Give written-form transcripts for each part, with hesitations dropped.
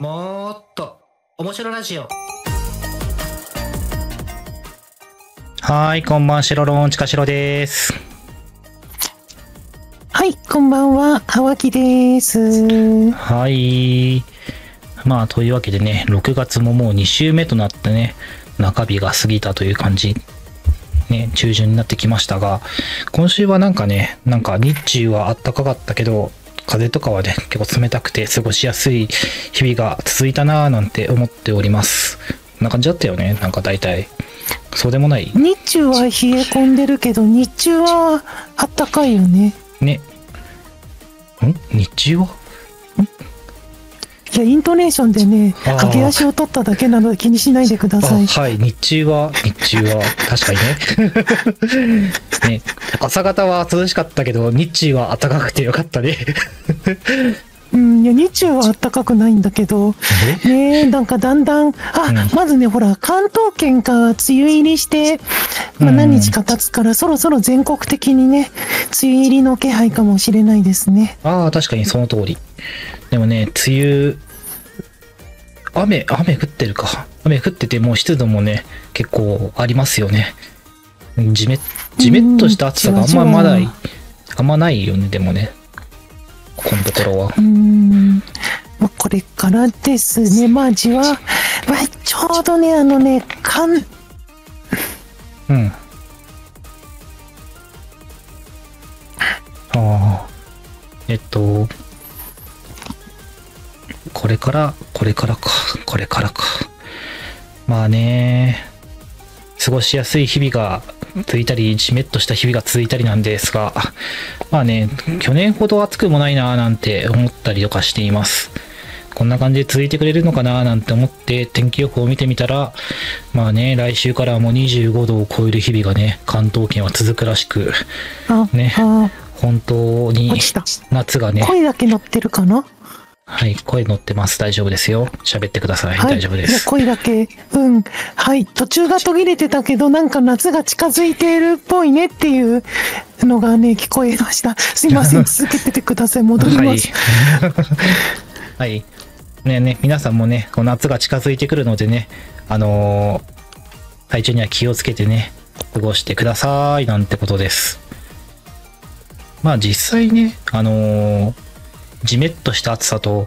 もーっと面白ラジオ。はい、こんばん、しろろんちかしろです。 はい、こんばんは、あわきです。 はい。まあ、というわけでね、6月ももう2週目となってね、中日が過ぎたという感じ。ね、中旬になってきましたが、今週はなんか日中は暖かかったけど、風とかはね、結構冷たくて過ごしやすい日々が続いたなぁなんて思っております。こんな感じだったよね、なんか大体。そうでもない？ 日中は冷え込んでるけど、日中は暖かいよね。 ね。日中はいや、イントネーションでね、駆け足を取っただけなので気にしないでください。 はい、日中は、確かにね。ね、朝方は涼しかったけど、日中は暖かくてよかったね。 いや、日中は暖かくないんだけど、ね、なんかだんだん、まずね、ほら、関東圏が梅雨入りして、何日か経つから、そろそろ全国的にね、梅雨入りの気配かもしれないですね。 確かにその通り。でもね、梅雨、雨降ってるか。雨降ってて、もう湿度もね、結構ありますよね。じめっとした暑さがあんまないよね、でもね。ここのところは。 これからですね。ちょうどね、 これからか。まあね、過ごしやすい日々が続いたり、じめっとした日々が続いたりなんですが、まあね、去年ほど暑くもないなぁなんて思ったりとかしています。こんな感じで続いてくれるのかなぁなんて思って天気予報を見てみたら、まあね、来週からはもう25度を超える日々がね、関東圏は続くらしく、ね、本当に夏がね。 声だけ乗ってるかな？ はい、声乗ってます。大丈夫ですよ。喋ってください。大丈夫です。 声だけ。はい。途中が途切れてたけど、なんか夏が近づいているっぽいねっていうのがね、聞こえました。すいません。続けててください。戻ります。 はい。ね、皆さんもね、夏が近づいてくるのでね、体調には気をつけてね、過ごしてください。なんてことです。まあ実際ね、じめっとした暑さと、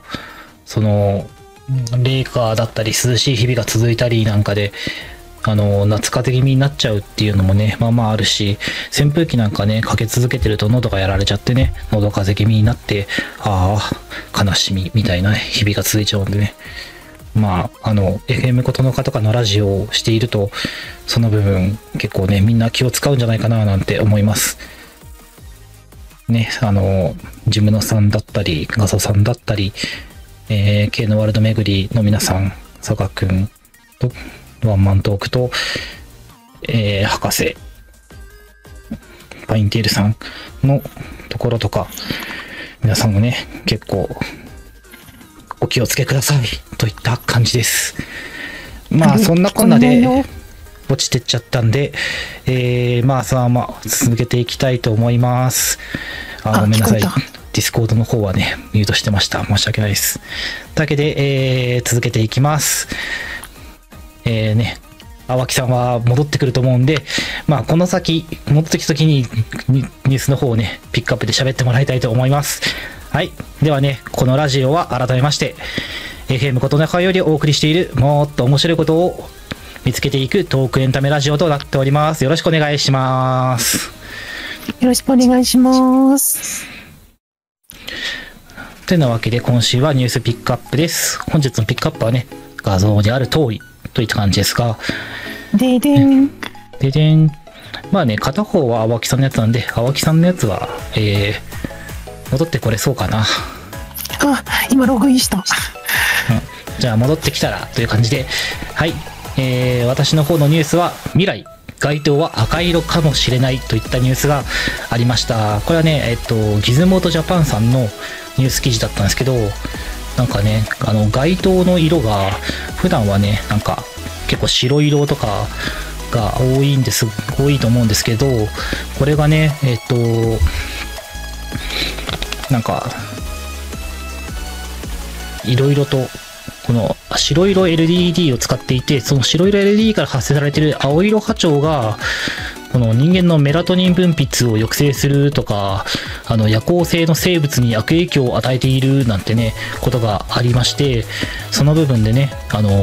冷夏だったり涼しい日々が続いたりなんかで、夏風邪気味になっちゃうっていうのもね、まああるし、扇風機なんかね、かけ続けてると喉がやられちゃってね、喉風邪気味になって、悲しみみたいな日々が続いちゃうんでね。FM ことのかとかのラジオをしていると、その部分結構ね、みんな気を使うんじゃないかななんて思います。ね、ジムノさんだったり、ガソさんだったり、K のワールド巡りの皆さん、佐賀くんと、ワンマントークと、博士、パインテールさんのところとか、皆さんもね、結構、お気をつけください、といった感じです。そんなこんなで、落ちてっちゃったんで、続けていきたいと思います。ごめんなさい。ディスコードの方はね、ミュートしてました。申し訳ないです。というわけで、続けていきます。淡木さんは戻ってくると思うんで、この先、戻ってきた時にニュースの方をね、ピックアップで喋ってもらいたいと思います。はい。ではね、このラジオは改めまして、FM ことなかよりお送りしている、もっと面白いことを見つけていくトークエンタメラジオとなっております。よろしくお願いします。 よろしくお願いします。 というわけで今週はニュースピックアップです。本日のピックアップはね、画像である通りといった感じですが。 ででん。 片方は淡木さんのやつなんで、淡木さんのやつは、戻ってこれそうかな。 今ログインした。 じゃあ戻ってきたらという感じで、はい。私の方のニュースは未来街灯は赤色かもしれないといったニュースがありました。これはねギズモードジャパンさんのニュース記事だったんですけど、なんかね街灯の色が普段はねなんか結構白色とかが多いと思うんですけど、これがねなんかいろいろとこの白色 LED を使っていて、その白色 LED から発生されている青色波長が、この人間のメラトニン分泌を抑制するとか、夜行性の生物に悪影響を与えているなんてね、ことがありまして、その部分でね、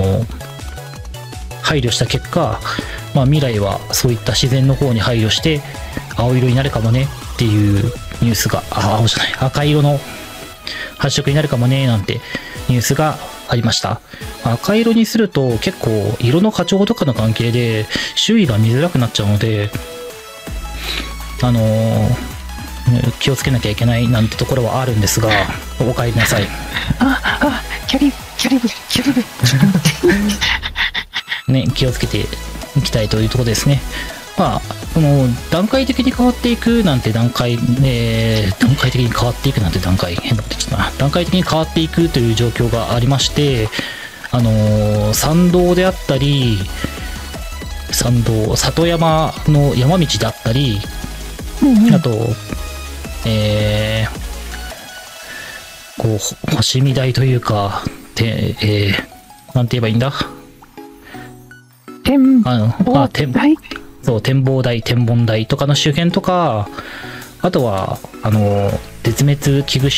配慮した結果、未来はそういった自然の方に配慮して、青色になるかもねっていうニュースが、赤色の発色になるかもねなんてニュースがありました。赤色にすると結構色の波長とかの関係で周囲が見づらくなっちゃうので、気をつけなきゃいけないなんてところはあるんですが、お帰りなさい。 キャリブね、気をつけていきたいというところですね。この段階的に変わっていくなんて段階的に変わっていくなんて段階変なこと言っちゃったな。段階的に変わっていくという状況がありまして、山道であったり、里山の山道であったり、あと、こう、星見台というか、なんて言えばいいんだ？ 展望台？ そう、展望台、天文台とかの周辺とか、あとは、絶滅危惧